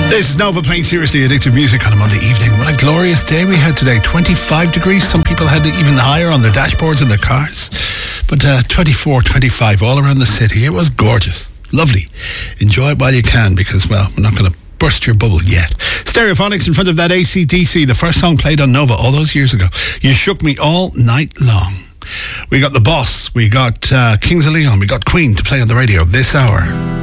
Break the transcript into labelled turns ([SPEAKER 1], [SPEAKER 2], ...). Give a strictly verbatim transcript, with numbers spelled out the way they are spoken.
[SPEAKER 1] This is Nova playing seriously addictive music on a Monday evening. What a glorious day we had today. twenty-five degrees. Some people had it even higher on their dashboards in their cars. But uh, twenty-four, twenty-five all around the city. It was gorgeous. Lovely. Enjoy it while you can because, well, we're not going to burst your bubble yet. Stereophonics in front of that A C D C, the first song played on Nova all those years ago. You shook me all night long. We got The Boss. We got uh, Kings of Leon. We got Queen to play on the radio this hour.